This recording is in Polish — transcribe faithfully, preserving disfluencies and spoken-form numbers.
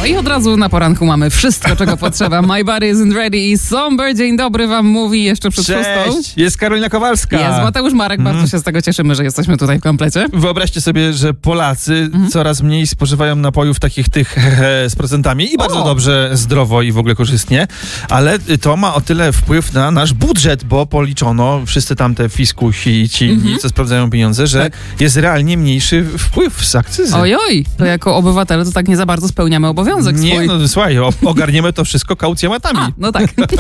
i od razu na poranku mamy wszystko, czego potrzeba. My body isn't ready i Somber. Dzień dobry wam mówi jeszcze przed Cześć, szóstą. jest Karolina Kowalska. Jest Mateusz Marek, bardzo Mm. się z tego cieszymy, że jesteśmy tutaj w komplecie. Wyobraźcie sobie, że Polacy Mhm. coraz mniej spożywają napojów takich tych z procentami i bardzo O. dobrze, zdrowo i w ogóle korzystnie, ale to ma o tyle wpływ na nasz budżet, bo policzono wszyscy tamte fiskusi i ci, Mhm. co sprawdzają pieniądze, że Tak. jest realnie mniejszy wpływ z akcyzy. Ojoj, to jako obywatele to tak nie za bardzo spełniamy obowiązek Nie, swój. no słuchaj, o- ogarniemy to wszystko kaucjamatami. A, no tak.